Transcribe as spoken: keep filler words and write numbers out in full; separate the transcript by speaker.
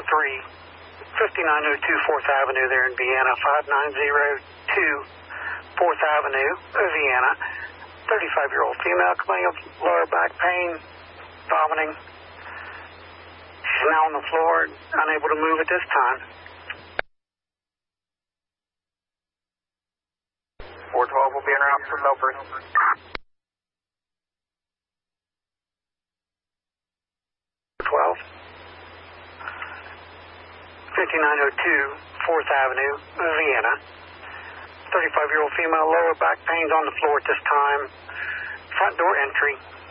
Speaker 1: three, fifty-nine oh two fourth Avenue there in Vienna, five nine zero two fourth Avenue, Vienna. thirty-five-year-old female complaining of lower back pain, vomiting. She's now on the floor, unable to move at this time.
Speaker 2: four twelve will be en route from Milford.
Speaker 1: twelve. fifty-nine oh two fourth Avenue, Vienna. thirty-five-year-old female, lower back pains on the floor at this time. Front door entry.